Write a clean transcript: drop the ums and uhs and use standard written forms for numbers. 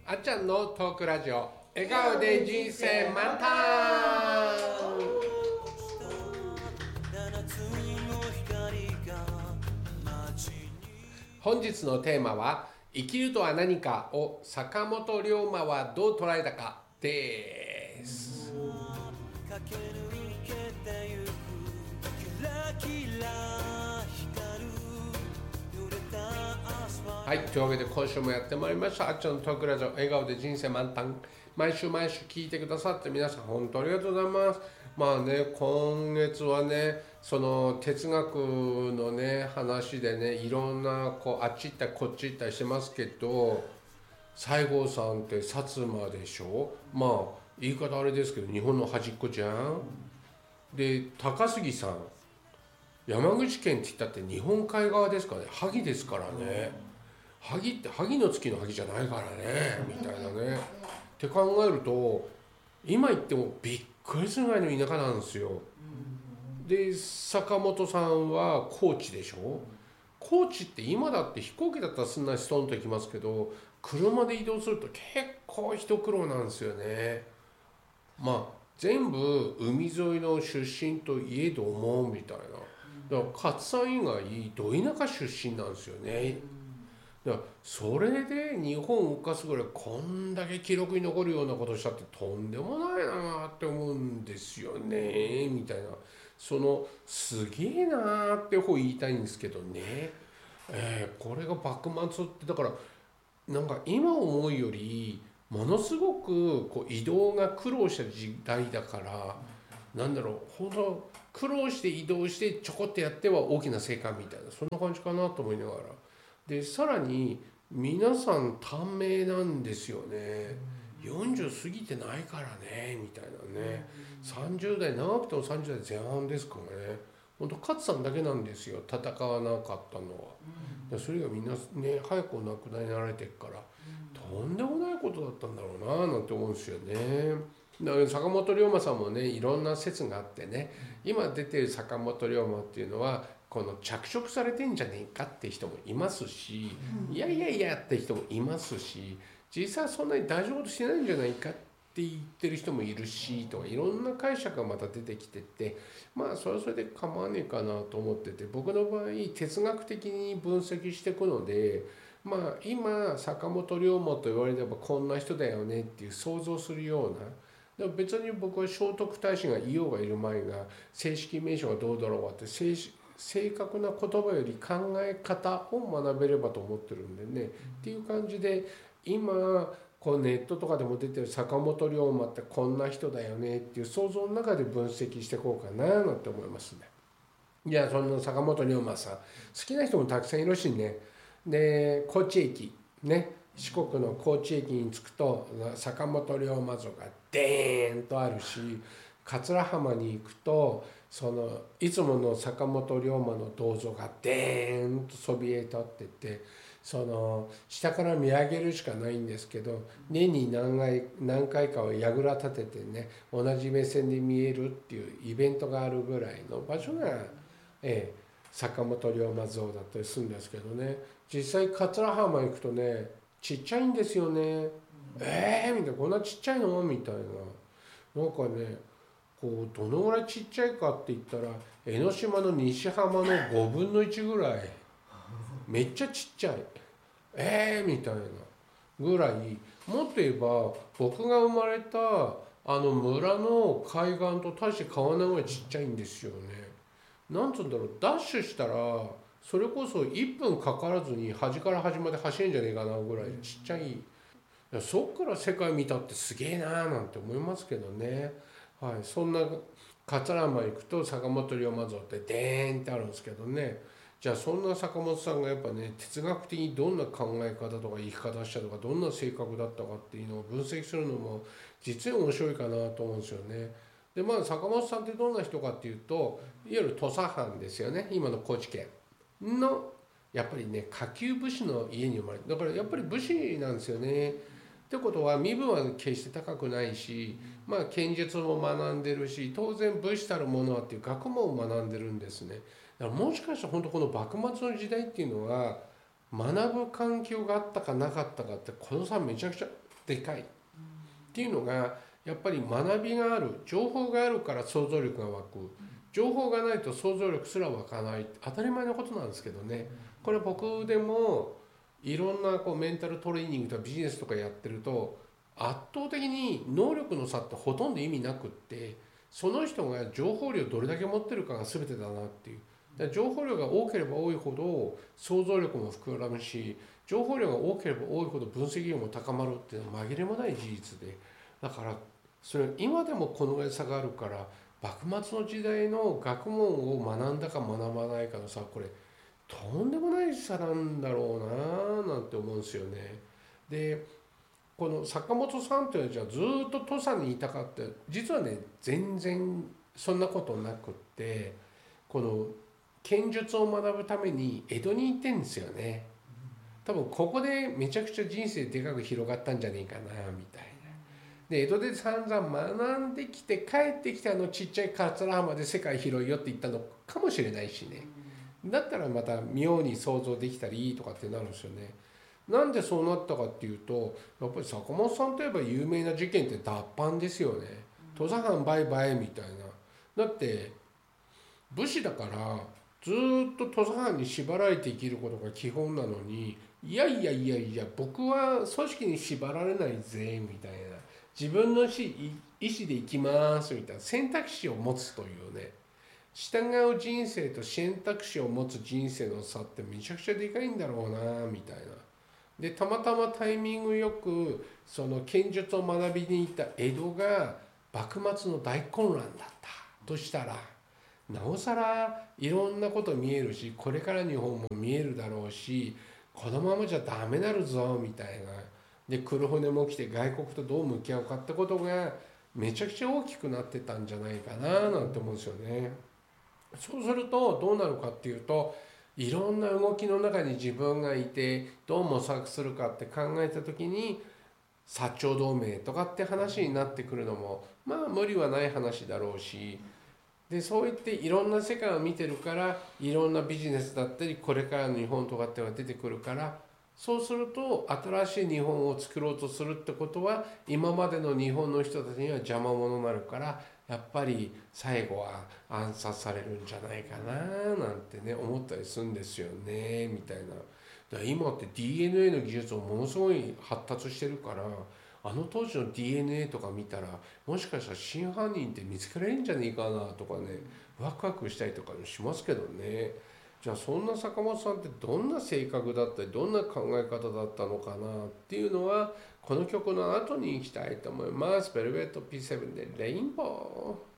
あっちゃんのトークラジオ、笑顔で人生満タン。本日のテーマは生きるとは何かを坂本龍馬はどう捉えたかです。はい、というわけで今週もやってまいりましたあっちゃんのトークラジオ、笑顔で人生満タン。毎週聞いてくださって皆さん本当ありがとうございます。まあね、今月はね、その哲学のね話でね、いろんなあっち行ったりこっち行ったりしてますけど、西郷さんって薩摩でしょ。まあ言い方あれですけど日本の端っこじゃん。で高杉さん、山口県って言ったって日本海側ですからね、萩ですからね。萩って萩の月の萩じゃないからねみたいなねって考えると、今言ってもびっくりするぐらいの田舎なんですよ。で坂本さんは高知でしょ。高知って今だって飛行機だったらすんなりストンと行きますけど、車で移動すると結構一苦労なんですよね。まあ全部海沿いの出身といえどもみたいな。だから勝さん以外ど田舎出身なんですよね。だからそれで日本を動かすぐらいこんだけ記録に残るようなことしたってとんでもないなって思うんですよねみたいな。そのすげえなって方言いたいんですけどね、これが幕末ってだからなんか今思うよりものすごく移動が苦労した時代だから、なんだろう、本当苦労して移動してちょこっとやっては大きな成果みたいな、そんな感じかなと思いながら。でさらに皆さん短命なんですよね。40過ぎてないからねみたいなね。30代長くても30代前半ですからね。本当勝さんだけなんですよ、戦わなかったのは。それがみんなね早くお亡くなりになられてるから、とんでもないことだったんだろうななんて思うんですよね。だから坂本龍馬さんもね、いろんな説があってね、今出てる坂本龍馬っていうのはこの着色されてんじゃねえかって人もいますし、いやいやいやって人もいますし、実際そんなに大丈夫としてないんじゃないかって言ってる人もいるしとか、いろんな解釈がまた出てきてて、まあそれはそれで構わねえかなと思ってて、僕の場合哲学的に分析していくので、まあ今坂本龍馬と言われればこんな人だよねっていう想像するような。でも別に僕は聖徳太子がいようがいる前が正式名称がどうだろうかって、正確な言葉より考え方を学べればと思ってるんでね、っていう感じで今ネットとかでも出てる坂本龍馬ってこんな人だよねっていう想像の中で分析していこうかななんて思いますね。いや、そんな坂本龍馬さん好きな人もたくさんいるしね。で高知駅ね、四国の高知駅に着くと坂本龍馬像がデーンとあるし、桂浜に行くとそのいつもの坂本龍馬の銅像がデーンとそびえ立ってて、その下から見上げるしかないんですけど、年に何回かは櫓立ててね、同じ目線で見えるっていうイベントがあるぐらいの場所が、坂本龍馬像だったりするんですけどね。実際桂浜行くとねちっちゃいんですよね。みたいな、こんなちっちゃいのみたいな。なんかねどのぐらいちっちゃいかって言ったら江ノ島の西浜の5分の1ぐらい、めっちゃちっちゃい、みたいなぐらい。もっと言えば僕が生まれた村の海岸と大して変わらないぐらいちっちゃいんですよね。なんつうんだろう、ダッシュしたらそれこそ1分かからずに端から端まで走るんじゃねえかなぐらいちっちゃい。そっから世界見たってすげえなーなんて思いますけどね。はい、そんな桂浜行くと坂本龍馬像ってデーンってあるんですけどね。じゃあそんな坂本さんがやっぱね、哲学的にどんな考え方とか生き方したとか、どんな性格だったかっていうのを分析するのも実に面白いかなと思うんですよね。でまあ坂本さんってどんな人かっていうと、いわゆる土佐藩ですよね、今の高知県の。やっぱりね下級武士の家に生まれて、だからやっぱり武士なんですよね。ってことは身分は決して高くないし、まあ剣術も学んでるし、当然武士たるものはっていう学問を学んでるんですね。だからもしかしたら本当この幕末の時代っていうのは学ぶ環境があったかなかったかってこの差めちゃくちゃでかいっていうのがやっぱり学びがある、情報があるから想像力が湧く、情報がないと想像力すら湧かない、当たり前のことなんですけどね。これ僕でもいろんなメンタルトレーニングとかビジネスとかやってると圧倒的に能力の差ってほとんど意味なくって、その人が情報量どれだけ持ってるかが全てだなっていう。だから情報量が多ければ多いほど想像力も膨らむし、情報量が多ければ多いほど分析力も高まるっていうのは紛れもない事実で、だからそれ今でもこのぐらい差があるから、幕末の時代の学問を学んだか学ばないかの差、これとんでもない差なんだろうななんて思うんですよね。でこの坂本さんっていうのはじゃあずっと土佐にいたかって、実はね全然そんなことなくって、この剣術を学ぶために江戸に行ってんですよね。多分ここでめちゃくちゃ人生でかく広がったんじゃねえかなみたいな。で江戸で散々学んできて帰ってきて、ちっちゃい桂浜で世界広いよって言ったのかもしれないしね。だったらまた妙に想像できたりいいとかってなるんですよね。なんでそうなったかっていうと、やっぱり坂本さんといえば有名な事件って脱藩ですよね。土佐藩バイバイみたいな。だって武士だからずっと土佐藩に縛られて生きることが基本なのに、いやいやいやいや僕は組織に縛られないぜみたいな、自分の意思で生きますみたいな選択肢を持つというね、従う人生と選択肢を持つ人生の差ってめちゃくちゃでかいんだろうなみたいな。でたまたまタイミングよくその剣術を学びに行った江戸が幕末の大混乱だったとしたら、なおさらいろんなこと見えるし、これから日本も見えるだろうし、このままじゃダメなるぞみたいな。で黒船も来て外国とどう向き合うかってことがめちゃくちゃ大きくなってたんじゃないかななんて思うんですよね。そうするとどうなるかっていうと、いろんな動きの中に自分がいてどう模索するかって考えた時に、薩長同盟とかって話になってくるのもまあ無理はない話だろうし、でそう言っていろんな世界を見てるから、いろんなビジネスだったりこれからの日本とかってのが出てくるから、そうすると新しい日本を作ろうとするってことは今までの日本の人たちには邪魔者になるから、やっぱり最後は暗殺されるんじゃないかななんてね思ったりするんですよねみたいな。だから今って DNA の技術もものすごい発達してるから、あの当時の DNA とか見たらもしかしたら真犯人って見つけられるんじゃねえかなとかね、ワクワクしたりとかしますけどね。じゃあそんな坂本さんってどんな性格だったりどんな考え方だったのかなっていうのはこの曲の後に行きたいと思います。ベルベット P7 でレインボー。